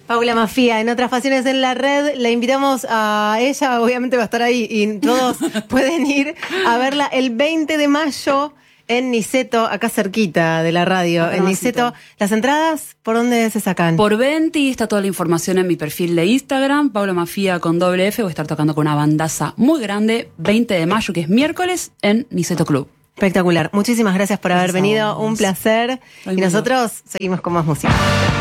Paula Mafia, en Otras Pasiones en la Red. La invitamos a ella, obviamente va a estar ahí y todos pueden ir a verla el 20 de mayo en Niceto, acá cerquita de la radio. Acá en Niceto. ¿Las entradas por dónde se sacan? Por Venti, está toda la información en mi perfil de Instagram, Paula Mafia con doble F. Voy a estar tocando con una bandaza muy grande, 20 de mayo, que es miércoles, en Niceto Club. Espectacular. Muchísimas gracias por haber venido. Un placer. Y nosotros seguimos con más música.